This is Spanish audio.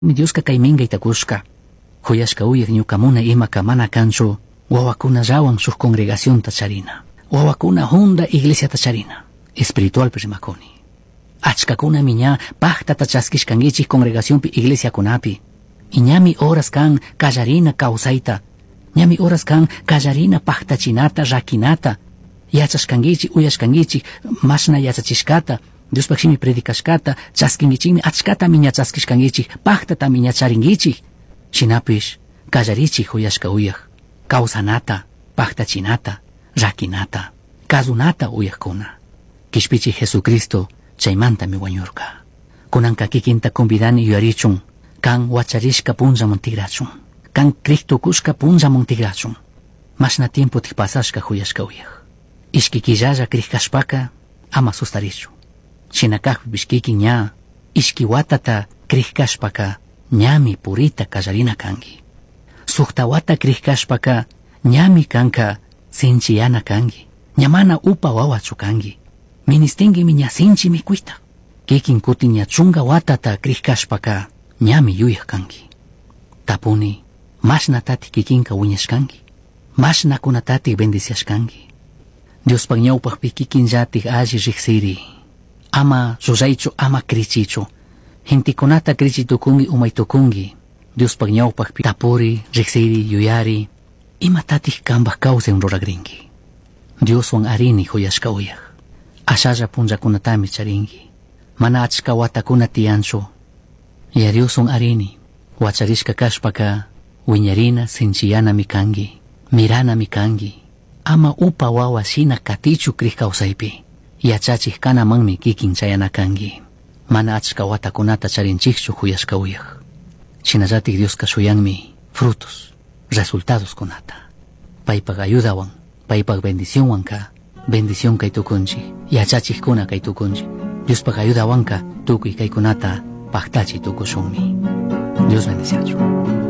Mi Dioska kayminga itakushka. Huyashka uyek ñukamuna imaka mana kanchu. Wawakuna rawan sus congregación tacharina. Wawakuna honda iglesia tacharina. Espiritual primakoni. Achkakuna miña pachta tachaskishkangichik congregación pi iglesia kunapi. Iñami horas kan kallarina kausaita. Ñami horas kan kallarina pachtachinata rakinata. Yachashkangichik uyashkangichik mashna yachachishkata. Dios pakshimi predikashkata chaskingichikmi achkata miña chaskishkangichik pachtata miña charingichik. Shinapish kallarichik uyashka uyak. Kausanata, pachtachinata, rakinata, kazunata uyakuna. Kishpichik Jesucristo chaymanta mi wañurka. Kunanka kikinta convidani yuyarichun. Kan wacharishka punjamun tigrachun. Kan kriktukushka punjamun tigrachun. Mashna tiempo tikpasashka huyashka uyak. Ishkikillaya krikashpaka ama sustarichu. Shinakakpi bishkiki ña ishkiwatata krikashpaka ñami purita kallarina kangi. Suhtawata krikashpaka ñami kanka sinchiyana kangi. Ñamana upa wawachu kangi. Ministingi miña sinchi mikuita. Kikin kuti ña chunga watata krikashpaka ñami yuyak kangi. Tapuni mashna tati kikinka wiñashkangi. Mashna kunatati bendiciashkangi. Dios pagñawpakpi kikin llatik alli riksiri. Ama ruraychu ama krichichu. Hintikunata krichitukungi umaytukungi. Dios pagñawpakpi tapuri, riksiri, yuyari. Ima tatih kambak kausen ruragringi. Dios wan arini huyashka uyak. Ashaya punjakunatami charingi. Mana achka watakuna tiyanchu. Ya Dios wan arini. Wacharishka kashpaka wiñarina sinchiyana mikangi. Mirana mikangi. Ama upa wawa shina katichu krikkausaypi. Yachachik kana manmi kikin chayana kangi. Mana achka watakunata charinchikchu huyashka uyak. Shinallatik Dios kashuyanmi frutos, resultados kunata. Paypak ayudawan, paypak bendicionwanka, bendición kay tukunchi, yachachik kuna kay tukunchi. Diospak ayudawanka tukuy kaykunata paktachi tukushunmi. Dios bendiciachu.